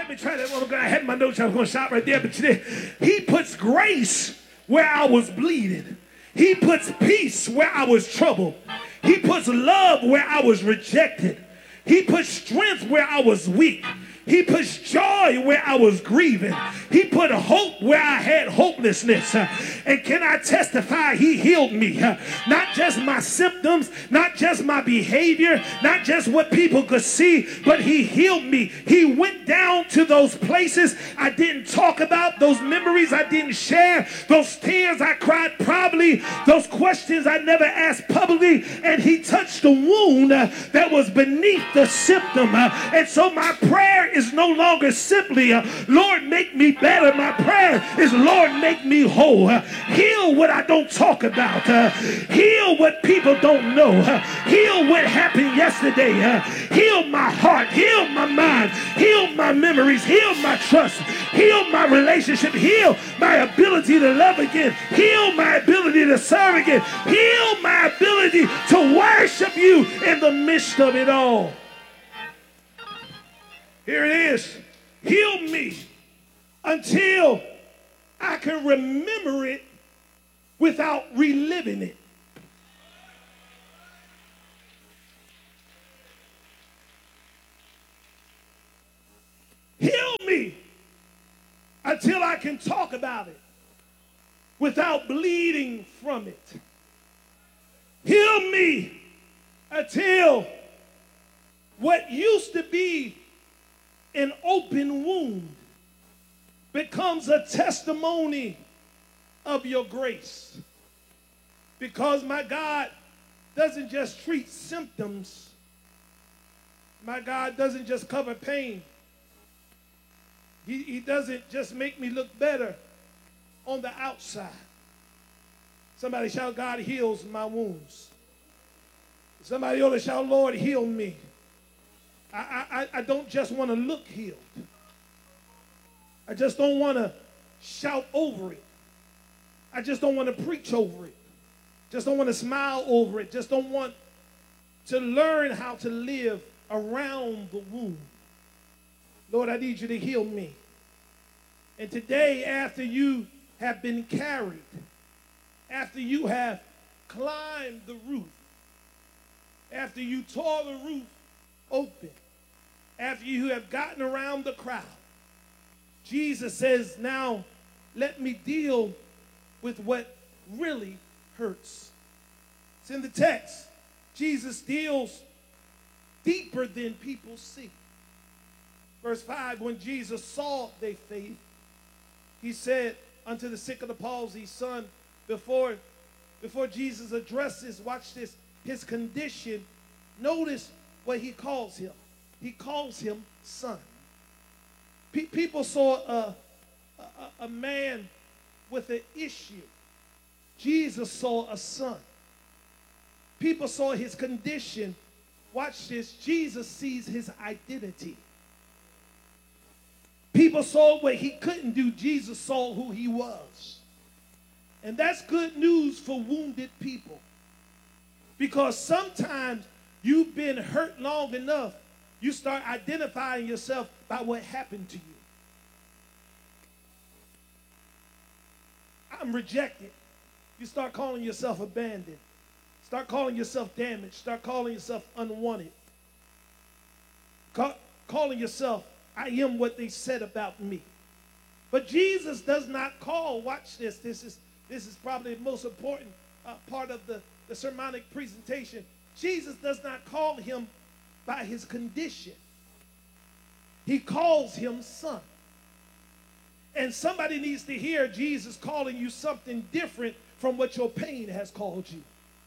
Let me try that one. I had my notes. I was going to stop right there. But he puts grace where I was bleeding. He puts peace where I was troubled. He puts love where I was rejected. He puts strength where I was weak. He puts joy where I was grieving. He put hope where I had hopelessness. And can I testify, he healed me. Not just my symptoms, not just my behavior, not just what people could see, but he healed me. He went down to those places I didn't talk about, those memories I didn't share, those tears I cried probably, those questions I never asked publicly, and he touched the wound that was beneath the symptom. And so my prayer is no longer simply, Lord, make me better. My prayer is, Lord, make me whole. Heal what I don't talk about. Heal what people don't know. Heal what happened yesterday. Heal my heart. Heal my mind. Heal my memories. Heal my trust. Heal my relationship. Heal my ability to love again. Heal my ability to serve again. Heal my ability to worship you in the midst of it all. Here it is. Heal me until I can remember it without reliving it. Heal me until I can talk about it without bleeding from it. Heal me until what used to be an open wound becomes a testimony of your grace. Because my God doesn't just treat symptoms. My God doesn't just cover pain. He doesn't just make me look better on the outside. Somebody shout, God heals my wounds. Somebody ought to shout, Lord, heal me. I don't just want to look healed. I just don't want to shout over it. I just don't want to preach over it. Just don't want to smile over it. Just don't want to learn how to live around the wound. Lord, I need you to heal me. And today, after you have been carried, after you have climbed the roof, after you tore the roof open, after you have gotten around the crowd, Jesus says, now let me deal with what really hurts. It's in the text. Jesus deals deeper than people see. Verse 5, when Jesus saw their faith, he said unto the sick of the palsy, son, before Jesus addresses, watch this, his condition, notice what he calls him. He calls him son. People saw a man with an issue. Jesus saw a son. People saw his condition. Watch this. Jesus sees his identity. People saw what he couldn't do. Jesus saw who he was. And that's good news for wounded people. Because sometimes you've been hurt long enough, you start identifying yourself by what happened to you. I'm rejected. You start calling yourself abandoned. Start calling yourself damaged. Start calling yourself unwanted. Calling yourself, I am what they said about me. But Jesus does not call, watch this, this is probably the most important part of the sermonic presentation. Jesus does not call him by his condition. He calls him son. And somebody needs to hear Jesus calling you something different from what your pain has called you.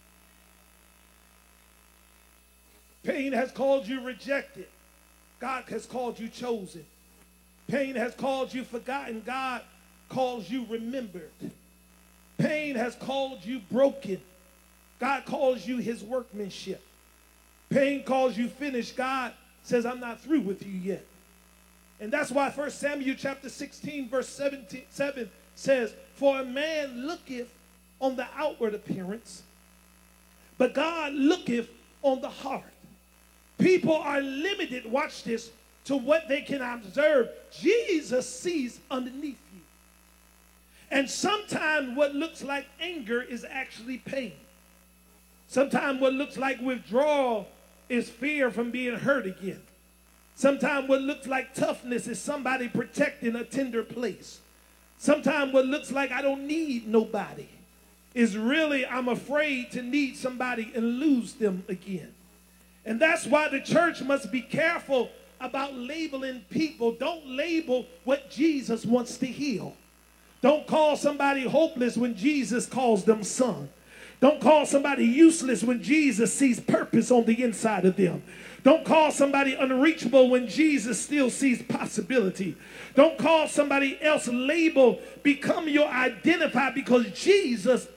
Pain has called you rejected. God has called you chosen. Pain has called you forgotten. God calls you remembered. Pain has called you broken. God calls you his workmanship. Pain calls you finished. God says, I'm not through with you yet. And that's why 1 Samuel chapter 16, verse 7 says, for a man looketh on the outward appearance, but God looketh on the heart. People are limited, watch this, to what they can observe. Jesus sees underneath you. And sometimes what looks like anger is actually pain. Sometimes what looks like withdrawal is fear from being hurt again. Sometimes what looks like toughness is somebody protecting a tender place. Sometimes what looks like I don't need nobody is really I'm afraid to need somebody and lose them again. And that's why the church must be careful about labeling people. Don't label what Jesus wants to heal. Don't call somebody hopeless when Jesus calls them son. Don't call somebody useless when Jesus sees purpose on the inside of them. Don't call somebody unreachable when Jesus still sees possibility. Don't call somebody else label. Become your identify because Jesus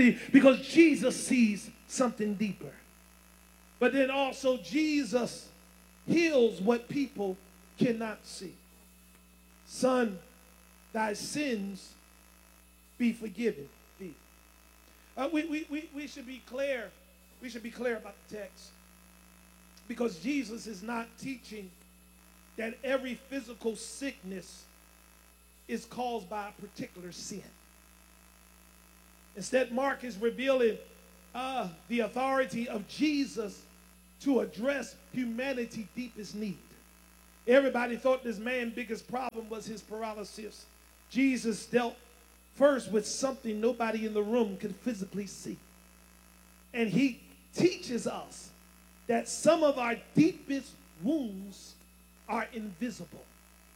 sees something deeper. But then also Jesus heals what people cannot see. Son, thy sins be forgiven thee. We should be clear. We should be clear about the text. Because Jesus is not teaching that every physical sickness is caused by a particular sin. Instead, Mark is revealing the authority of Jesus to address humanity's deepest need. Everybody thought this man's biggest problem was his paralysis. Jesus dealt first with something nobody in the room could physically see. And he teaches us that some of our deepest wounds are invisible.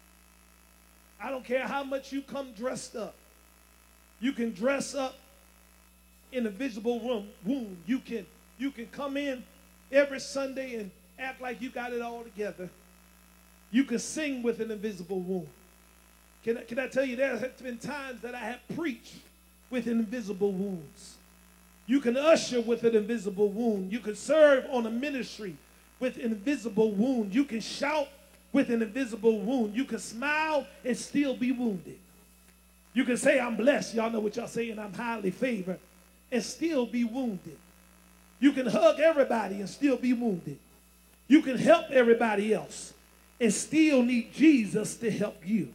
I don't care how much you come dressed up. You can dress up in a visible wound. You can come in every Sunday and act like you got it all together. You can sing with an invisible wound. Can I tell you, there have been times that I have preached with invisible wounds. You can usher with an invisible wound. You can serve on a ministry with an invisible wound. You can shout with an invisible wound. You can smile and still be wounded. You can say, I'm blessed. Y'all know what y'all saying. I'm highly favored and still be wounded. You can hug everybody and still be wounded. You can help everybody else and still need Jesus to help you.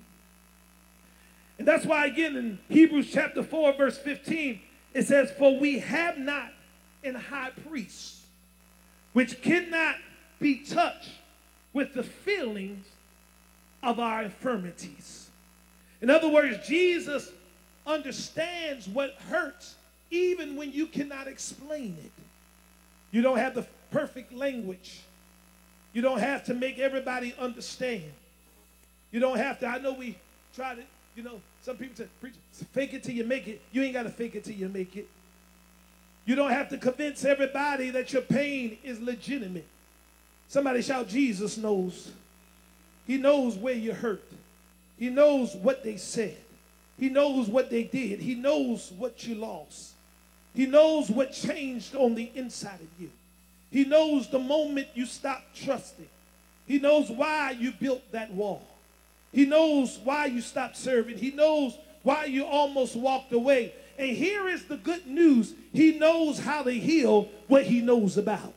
And that's why, again, in Hebrews chapter 4, verse 15, it says, for we have not an high priest which cannot be touched with the feelings of our infirmities. In other words, Jesus understands what hurts even when you cannot explain it. You don't have the perfect language. You don't have to make everybody understand. You don't have to, I know we try to, some people say, preach, fake it till you make it. You ain't got to fake it till you make it. You don't have to convince everybody that your pain is legitimate. Somebody shout, Jesus knows. He knows where you hurt. He knows what they said. He knows what they did. He knows what you lost. He knows what changed on the inside of you. He knows the moment you stopped trusting. He knows why you built that wall. He knows why you stopped serving. He knows why you almost walked away. And here is the good news. He knows how to heal what he knows about.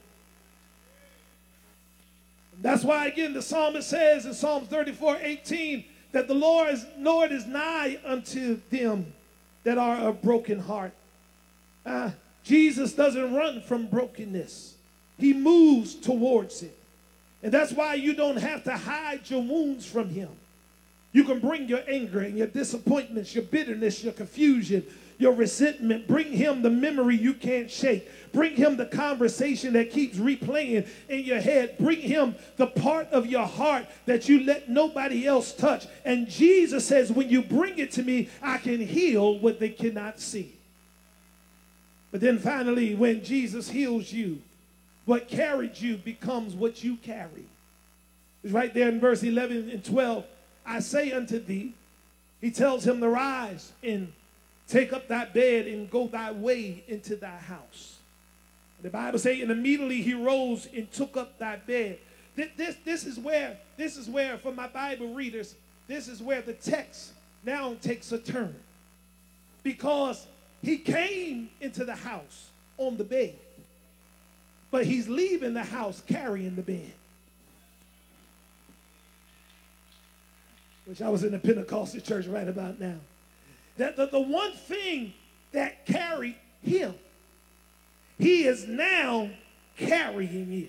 That's why, again, the psalmist says in Psalm 34:18 that the Lord is nigh unto them that are of broken heart. Jesus doesn't run from brokenness. He moves towards it. And that's why you don't have to hide your wounds from him. You can bring your anger and your disappointments, your bitterness, your confusion, your resentment. Bring him the memory you can't shake. Bring him the conversation that keeps replaying in your head. Bring him the part of your heart that you let nobody else touch. And Jesus says, when you bring it to me, I can heal what they cannot see. But then finally, when Jesus heals you, what carried you becomes what you carry. It's right there in verse 11 and 12. I say unto thee, he tells him to rise and take up thy bed and go thy way into thy house. The Bible says, and immediately he rose and took up thy bed. This is where, for my Bible readers, this is where the text now takes a turn. Because he came into the house on the bed, but he's leaving the house carrying the bed. Which I was in the Pentecostal church right about now. That the one thing that carried him, he is now carrying it.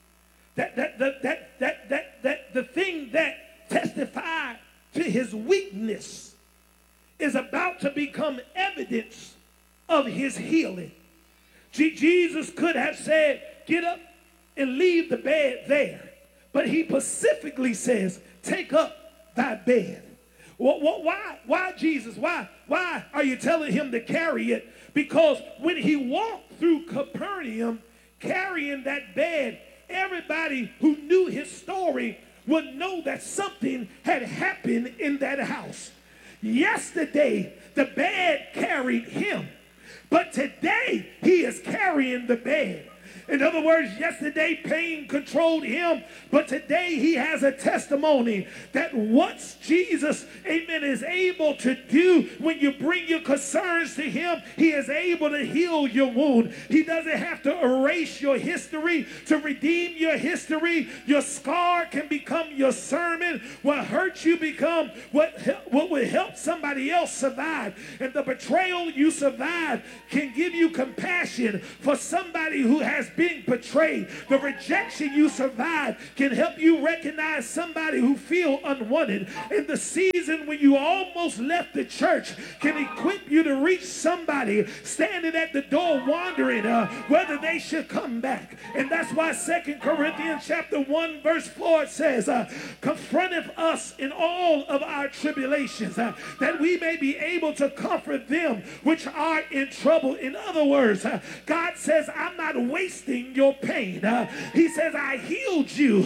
The thing that testified to his weakness is about to become evidence of his healing. Jesus could have said, get up and leave the bed there. But he specifically says, take up thy bed. Why Jesus? Why are you telling him to carry it? Because when he walked through Capernaum carrying that bed, everybody who knew his story would know that something had happened in that house. Yesterday, the bed carried him, but today he is carrying the bed. In other words, yesterday pain controlled him, but today he has a testimony that once Jesus, amen, is able to do when you bring your concerns to him, he is able to heal your wound. He doesn't have to erase your history to redeem your history. Your scar can become your sermon. What hurt you become what will help somebody else survive. And the betrayal you survived can give you compassion for somebody who has been betrayed. The rejection you survived can help you recognize somebody who feel unwanted. In the season when you almost left the church can equip you to reach somebody standing at the door wondering whether they should come back. And that's why 2 Corinthians chapter 1 verse 4 says, confronteth us in all of our tribulations, that we may be able to comfort them which are in trouble. In other words, God says, I'm not wasting your pain. He says, I healed you